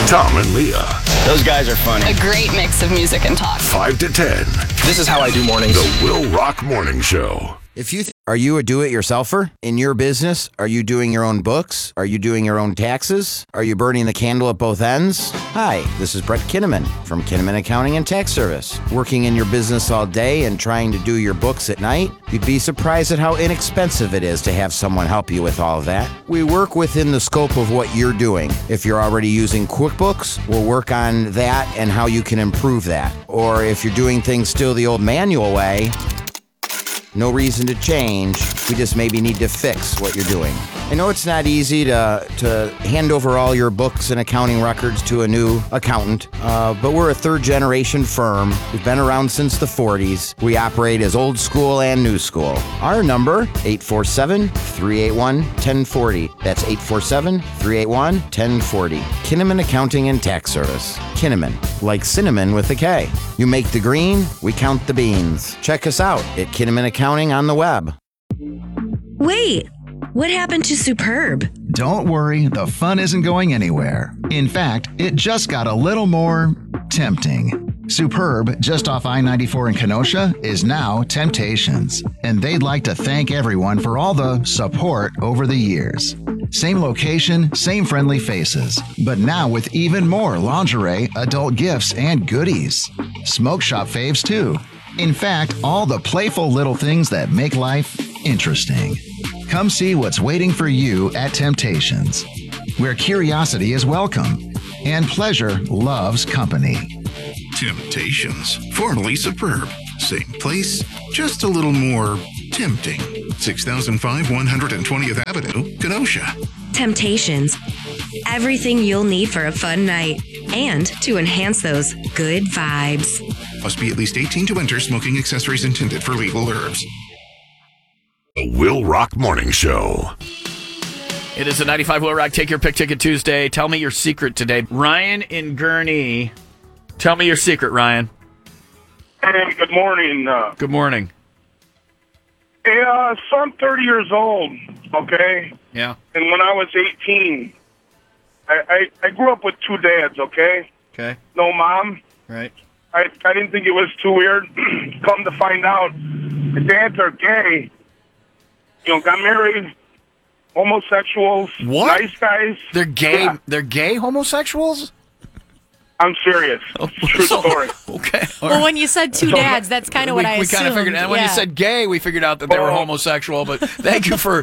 Tom and Leah. Those guys are funny. A great mix of music and talk. 5 to 10. This is how I do mornings. The Will Rock Morning Show. Are you a do-it-yourselfer in your business? Are you doing your own books? Are you doing your own taxes? Are you burning the candle at both ends? Hi, this is Brett Kinnaman from Kinnaman Accounting and Tax Service. Working in your business all day and trying to do your books at night? You'd be surprised at how inexpensive it is to have someone help you with all of that. We work within the scope of what you're doing. If you're already using QuickBooks, we'll work on that and how you can improve that. Or if you're doing things still the old manual way, no reason to change. We just maybe need to fix what you're doing. I know it's not easy to hand over all your books and accounting records to a new accountant, but we're a third-generation firm. We've been around since the 40s. We operate as old school and new school. Our number, 847-381-1040. That's 847-381-1040. Kinnaman Accounting and Tax Service. Kinnaman, like cinnamon with a K. You make the green, we count the beans. Check us out at Kinnaman Accounting on the web. Wait, what happened to Superb? Don't worry, the fun isn't going anywhere. In fact, it just got a little more tempting. Superb, just off I-94 in Kenosha, is now Temptations, and they'd like to thank everyone for all the support over the years. Same location, same friendly faces, but now with even more lingerie, adult gifts, and goodies. Smoke shop faves, too. In fact, all the playful little things that make life interesting. Come see what's waiting for you at Temptations, where curiosity is welcome and pleasure loves company. Temptations, formerly Superb. Same place, just a little more tempting. 6005 120th Avenue, Kenosha. Temptations. Everything you'll need for a fun night and to enhance those good vibes. Must be at least 18 to enter. Smoking accessories intended for legal herbs. The Will Rock Morning Show. It is a 95 Will Rock Take Your Pick Ticket Tuesday. Tell me your secret today. Ryan in Gurnee. Tell me your secret, Ryan. Hey, good morning. Good morning. Hey, so I'm 30 years old, okay? Yeah. And when I was 18, I grew up with two dads, okay? Okay. No mom. Right. I didn't think it was too weird. Come to find out, the dads are gay. You know, got married, homosexuals, What? nice guys. They're gay. Yeah, They're gay homosexuals? I'm serious. True story. Okay. Well, when you said two dads, that's kind of what I We assumed. kind of figured. And when you said gay, we figured out that they were homosexual. But thank you for.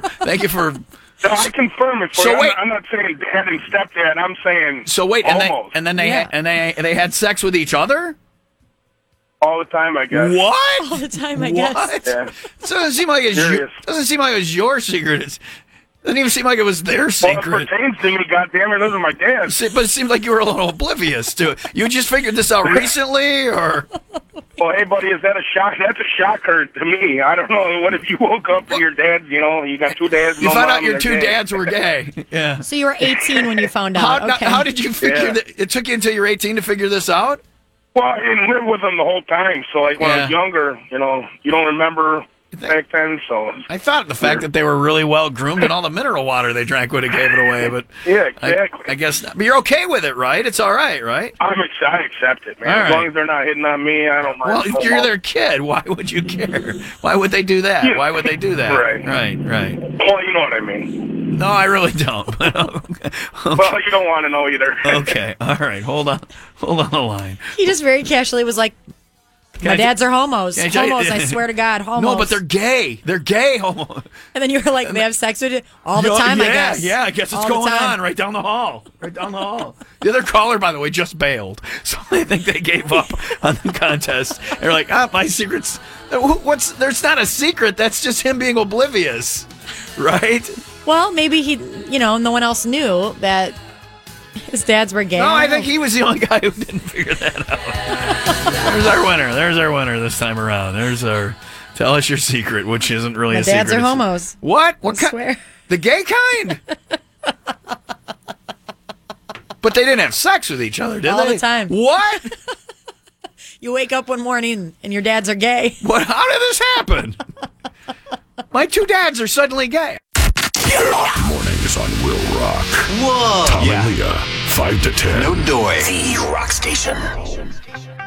No, I confirm it for So you. wait. I'm not saying dad and stepdad. I'm saying So wait, almost. and then they had sex with each other? All the time, I guess. What? All the time, I guess. What? Yeah. So it doesn't seem like it's Serious. doesn't seem like it was your secret. It doesn't even seem like it was their Well, secret. it pertains to me, goddammit. Those are my dads. But it seemed like you were a little oblivious to it. You just figured this out recently, or? Well, hey, buddy, is that a shock? That's a shocker to me. I don't know. What if you woke up and your dad's, you got two dads? You no found mom, out your they're two gay. dads were gay. Yeah. So you were 18 when you found out. Okay. How did you figure Yeah. that? It took you until you were 18 to figure this out? Well, I didn't live with them the whole time. So, like, when I was younger, you don't remember back then. So I thought the fact that they were really well groomed and all the mineral water they drank would have gave it away, but yeah, exactly. I guess not. But you're okay with it, right? It's all right, right? I accept it, man. All As right. long as they're not hitting on me, I don't mind. Well, you're their kid. Why would you care? Why would they do that? Yeah. Why would they do that? Right. Right. Well, you know what I mean. No, I really don't. Okay. Well, you don't want to know either. Okay. All right. Hold on the line. He just very casually was like, my dads are homos. Can I tell you- Homos, I swear to God, homos. No, but they're gay. They're gay homo. And then you were like, they have sex with you all the time, I guess. Yeah, I guess it's All the going time. on right down the hall. Right down the hall. The other caller, by the way, just bailed. So I think they gave up on the contest. They're like, my secret's... There's not a secret. That's just him being oblivious. Right? Well, maybe he, no one else knew that his dads were gay. No, I think he was the only guy who didn't figure that out. There's our winner. There's our winner this time around. There's our... Tell us your secret, which isn't really My a secret. dads are homos. What? I swear. The gay kind? But they didn't have sex with each other, did All they? the time. What? You wake up one morning and your dads are gay. What? How did this happen? My two dads are suddenly gay. Mornings on Will Rock. Whoa. Tom and Leah, 5 to 10. No doy. The Rock Station.